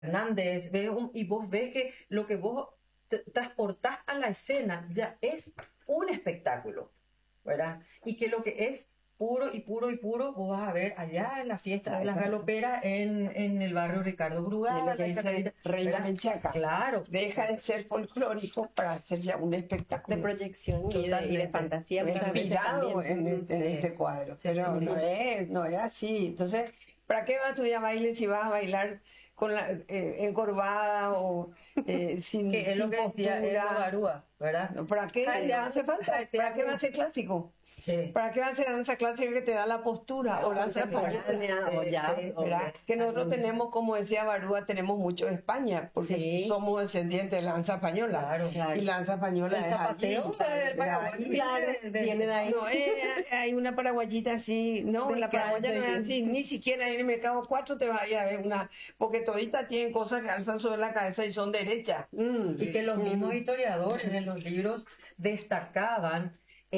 Hernández, y vos ves que lo que vos transportás a la escena ya es un espectáculo, ¿verdad? Y que lo que es puro y puro y puro, vos vas a ver allá en la fiesta de las galoperas en el barrio Ricardo Brugal, Y lo que la dice Chacarita, Reina ¿verdad? Menchaca. Claro. Deja de ser folclórico para hacer ya un espectáculo. De proyección y de Totalmente. fantasía. muchas veces Inspirado también. en este cuadro. Sí, Pero sí, sí. no es así. Entonces, ¿para qué vas a estudiar baile si vas a bailar con la encorvada o sin, Que es lo sin que decía postura? Edo Garúa, ¿verdad? No, ¿para qué le hace falta? ¿Para qué va a ser clásico? Sí. ¿Para qué va a ser danza clásica que te da la postura o danza contemporánea, o jazz, o- ¿verdad? Que nosotros tenemos, como decía Barúa, tenemos mucho de España, porque Sí. somos descendientes de la danza española. Claro, claro. Y la danza española El es zapateo allí, del Paraguay, Claro, viene de ahí. no, hay una paraguayita así, no, la paraguaya no es así, ni siquiera en el mercado 4 te vas a ir a ver una, porque toditas tienen cosas que alzan sobre la cabeza y son derechas. Y que los mismos historiadores en los libros destacaban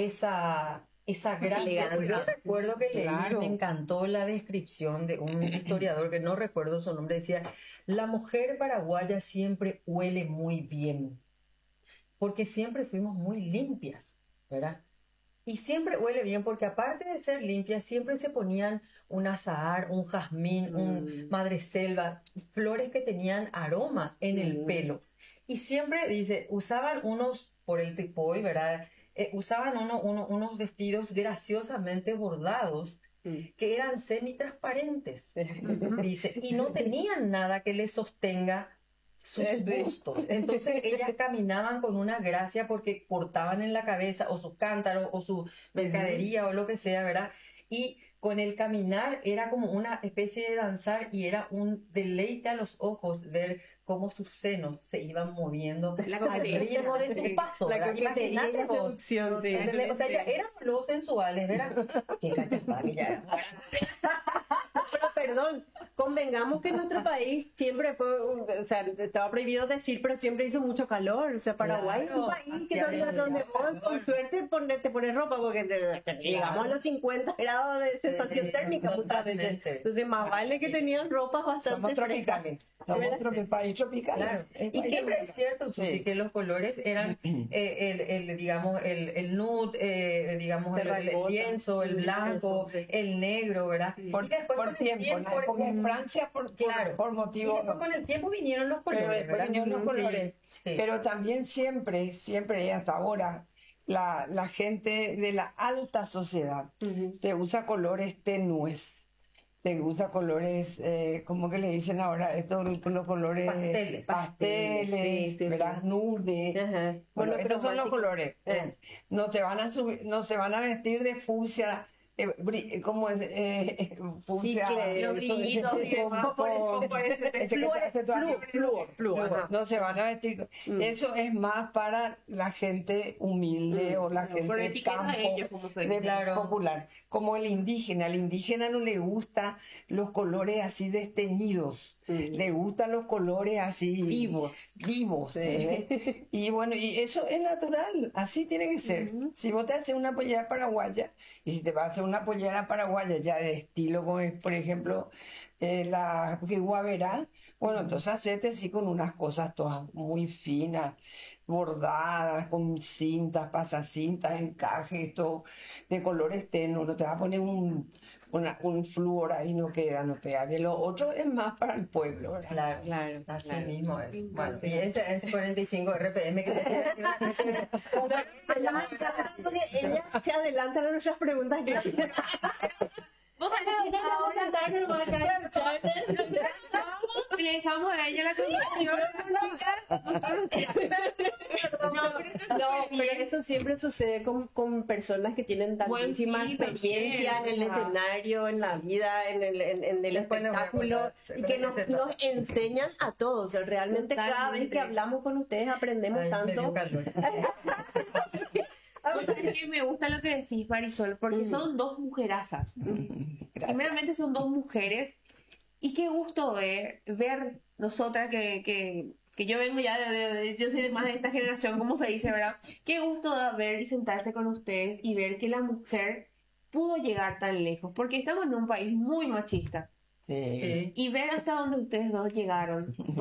esa gran Elegancia. Yo recuerdo que leí, Claro. me encantó la descripción de un historiador que no recuerdo su nombre, decía, la mujer paraguaya siempre huele muy bien, porque siempre fuimos muy limpias, ¿verdad? Y siempre huele bien porque aparte de ser limpias, siempre se ponían un azahar, un jazmín, un madreselva, flores que tenían aroma en el pelo. Y siempre, dice, usaban unos, por el tipoy, ¿verdad? Usaban unos vestidos graciosamente bordados que eran semitransparentes, dice, y no tenían nada que les sostenga sus bustos. Entonces ellas caminaban con una gracia porque portaban en la cabeza o sus cántaros o su mercadería o lo que sea, ¿verdad? Y con el caminar era como una especie de danzar y era un deleite a los ojos ver cómo sus senos se iban moviendo La al coquetería, ritmo de su paso. la ¿verdad? coquetería y Imagínate la vos, seducción, sí. ¿entendés? O sea, ya eran los sensuales, ¿verdad? Qué cachapá que ya era. Pero perdón, convengamos que en nuestro país siempre fue, o sea, estaba prohibido decir, pero siempre hizo mucho calor. O sea, Paraguay es un Claro, país que hacía donde vos con suerte te pones ropa porque llegamos a los 50 grados de sensación térmica muchas veces. Totalmente. Entonces, más vale que tenían ropas bastante Somos tropicales. frescas. Somos país tropical. Claro. Y siempre es cierto, Susi, Sí. que los colores eran digamos, el nude, digamos, el Terracota. lienzo, el blanco, Eso, sí. el negro, ¿verdad? Por, Y después por con el tiempo, en la época de Francia claro. por Y motivo. después con el tiempo vinieron los colores, Pero después ¿verdad? vinieron los colores. Sí. Pero también siempre y hasta ahora, la gente de la alta sociedad te usa colores tenues. Te usa colores, ¿cómo que le dicen ahora? Estos los colores Pasteles, sí, ¿verdad? Nude. Ajá. Bueno, Bueno, estos son los cromático. colores. No te van a subir, no se van a vestir de fucsia. ¿Cómo es? Fucsia. Los brillitos, Flúor. No se van a vestir. Eso es más para la gente humilde o la gente Por de etiqueta campo, de ellos, como se dice. de Claro. popular. Como el indígena. Al indígena no le gustan los colores así desteñidos. Le gustan los colores así Vivos. Vivos. Y bueno, y eso es natural. Así tiene que ser. Si vos te haces una pollera paraguaya, y si te vas a hacer una pollera paraguaya ya de estilo, como por ejemplo la guaverá, bueno, entonces hacete así con unas cosas todas muy finas, bordadas, con cintas, pasacintas, encajes, todo de colores tenues. No te vas a poner un flúor ahí, no pega bien. Lo otro es más para el pueblo, ¿verdad? Claro, Claro, así claro. mismo es. Bueno, y ese 45 RPM que te Además, porque ellas se adelantan a nuestras preguntas. Vos ahora darnos más acá. Y le dejamos a ella la No, pero eso siempre sucede con personas que tienen tantísima Buen feedback, experiencia en el bien, escenario, en la vida, en el Después le voy a espectáculo, contar, y que nos enseñan a todos. O sea, realmente cada vez Totalmente. que hablamos con ustedes aprendemos Ay, me dio tanto. calor. que me gusta lo que decís, Marisol, porque son dos mujerazas. Primeramente son dos mujeres y qué gusto ver nosotras que yo vengo ya yo soy más de esta generación, como se dice, ¿verdad? Qué gusto da ver y sentarse con ustedes y ver que la mujer pudo llegar tan lejos, porque estamos en un país muy machista. Sí. Sí. y ver hasta dónde ustedes dos llegaron.